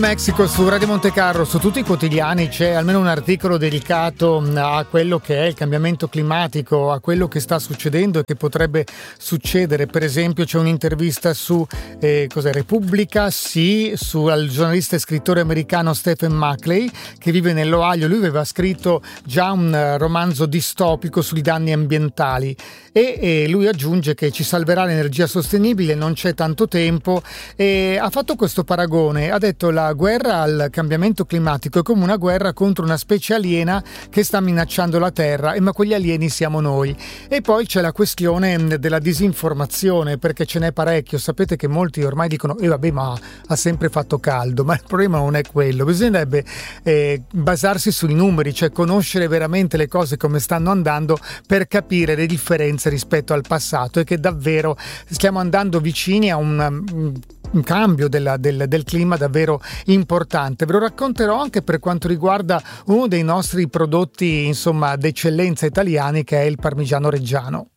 Mexico su Radio Monte Carlo, su tutti i quotidiani c'è almeno un articolo dedicato a quello che è il cambiamento climatico, a quello che sta succedendo e che potrebbe succedere. Per esempio c'è un'intervista su Repubblica, al giornalista e scrittore americano Stephen Mackley, che vive nell'Ohio. Lui aveva scritto già un romanzo distopico sui danni ambientali e lui aggiunge che ci salverà l'energia sostenibile, non c'è tanto tempo, e ha fatto questo paragone. Ha detto: la guerra al cambiamento climatico è come una guerra contro una specie aliena che sta minacciando la Terra, ma quegli alieni siamo noi. E poi c'è la questione della disinformazione, perché ce n'è parecchio. Sapete che molti ormai dicono ma ha sempre fatto caldo, ma il problema non è quello. Bisognerebbe basarsi sui numeri, cioè conoscere veramente le cose come stanno andando per capire le differenze rispetto al passato, e che davvero stiamo andando vicini a un cambio del clima davvero importante. Ve lo racconterò anche per quanto riguarda uno dei nostri prodotti d'eccellenza italiani, che è il parmigiano reggiano.